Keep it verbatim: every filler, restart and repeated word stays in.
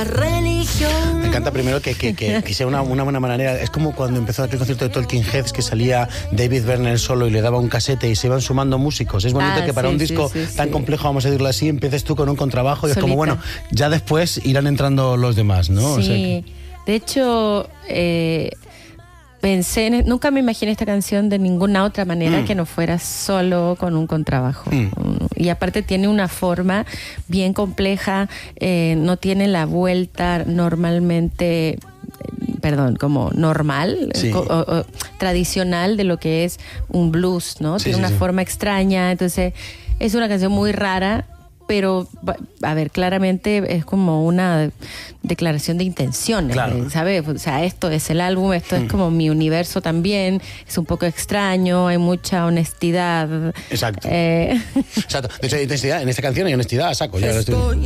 la religión. Me encanta primero que, que, que, que sea una, una buena manera. Es como cuando empezó aquel concierto de Talking Heads, que salía David Byrne solo y le daba un casete y se iban sumando músicos. Es bonito ah, que para sí, un disco sí, sí, tan sí. complejo, vamos a decirlo así, empieces tú con un contrabajo y Solita. es como, bueno, ya después irán entrando los demás, ¿no? Sí, O sea que... de hecho, eh, pensé, en, nunca me imaginé esta canción de ninguna otra manera mm. que no fuera solo con un contrabajo. Mm. Y aparte tiene una forma bien compleja, eh, no tiene la vuelta normalmente, perdón, como normal, sí. o, o, tradicional de lo que es un blues, ¿no? Sí, tiene sí, una sí. forma extraña, entonces es una canción muy rara. Pero, a ver, claramente es como una declaración de intenciones, claro. ¿sabes? O sea, esto es el álbum, esto mm. es como mi universo también, es un poco extraño, hay mucha honestidad. Exacto. Eh... Exacto. De hecho, hay honestidad, en esta canción hay honestidad a saco. Ya lo estoy...